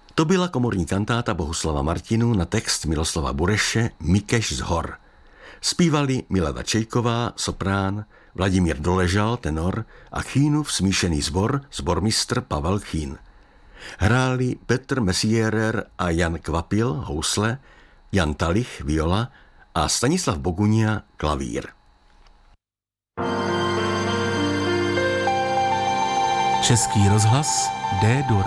To byla komorní kantáta Bohuslava Martinů na text Miloslava Bureše Mikeš z hor. Zpívali Milada Čejková, soprán, Vladimír Doležal, tenor a Chýnův smíšený sbor, sbormistr Pavel Chýn. Hráli Petr Messierer a Jan Kvapil, housle, Jan Talich, viola a Stanislav Bogunia, klavír. Český rozhlas D-dur.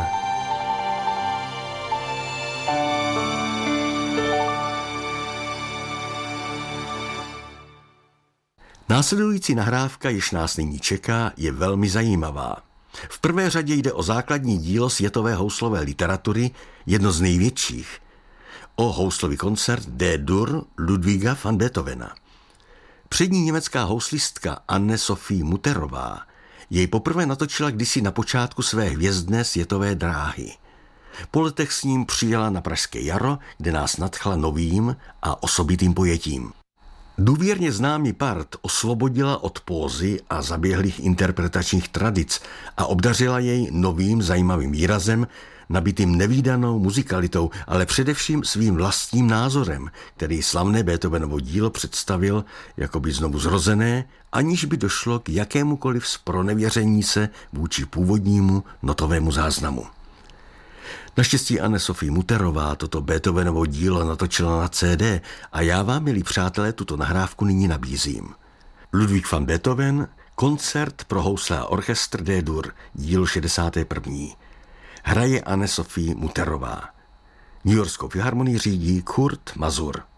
Následující nahrávka, jež nás nyní čeká, je velmi zajímavá. V prvé řadě jde o základní dílo světové houslové literatury, jedno z největších, o houslový koncert D-dur Ludwiga van Beethovena. Přední německá houslistka Anne-Sophie Mutterová jej poprvé natočila kdysi na počátku své hvězdné světové dráhy. Po letech s ním přijela na Pražské jaro, kde nás nadchla novým a osobitým pojetím. Důvěrně známý part osvobodila od pózy a zaběhlých interpretačních tradic a obdařila jej novým zajímavým výrazem, nabitým nevídanou muzikalitou, ale především svým vlastním názorem, který slavné Beethovenovo dílo představil jakoby znovu zrozené, aniž by došlo k jakémukoliv zpronevěření se vůči původnímu notovému záznamu. Naštěstí Anne-Sophie Mutterová toto Beethovenovo dílo natočila na CD a já vám, milí přátelé, tuto nahrávku nyní nabízím. Ludwig van Beethoven, koncert pro housle a orchestr D-dur, díl 61. Hraje Anne-Sophie Mutterová. Newyorskou filharmonii řídí Kurt Masur.